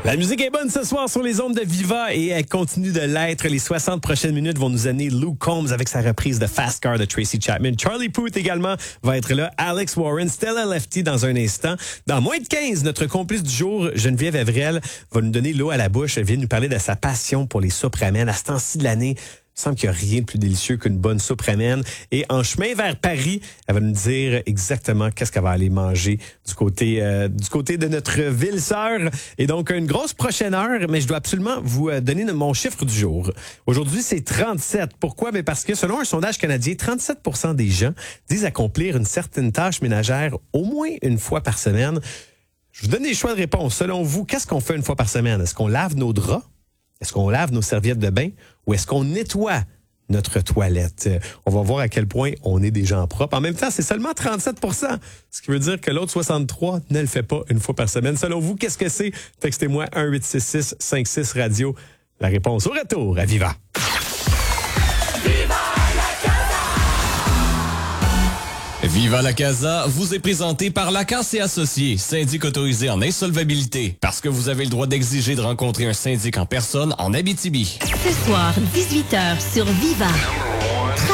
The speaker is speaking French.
La musique est bonne ce soir sur les ondes de Viva et elle continue de l'être. Les 60 prochaines minutes vont nous amener Luke Combs avec sa reprise de Fast Car de Tracy Chapman. Charlie Puth également va être là. Alex Warren, Stella Lefty dans un instant. Dans moins de 15, notre complice du jour, Geneviève Evrel, va nous donner l'eau à la bouche. Elle vient nous parler de sa passion pour les soupes ramen. À ce temps-ci de l'année, il semble qu'il n'y a rien de plus délicieux qu'une bonne soupe ramen. Et en chemin vers Paris, elle va nous dire exactement qu'est-ce qu'elle va aller manger du côté de notre ville sœur. Et donc, une grosse prochaine heure, mais je dois absolument vous donner mon chiffre du jour. Aujourd'hui, c'est 37. Pourquoi? Mais parce que selon un sondage canadien, 37% des gens disent accomplir une certaine tâche ménagère au moins une fois par semaine. Je vous donne des choix de réponse. Selon vous, qu'est-ce qu'on fait une fois par semaine? Est-ce qu'on lave nos draps? Est-ce qu'on lave nos serviettes de bain ou est-ce qu'on nettoie notre toilette? On va voir à quel point on est des gens propres. En même temps, c'est seulement 37%, ce qui veut dire que l'autre 63% ne le fait pas une fois par semaine. Selon vous, qu'est-ce que c'est? Textez-moi 1-866-56-Radio. La réponse au retour à Viva. Viva la Casa vous est présenté par Lacasse et Associés, syndic autorisé en insolvabilité. Parce que vous avez le droit d'exiger de rencontrer un syndic en personne en Abitibi. Ce soir, 18h sur Viva.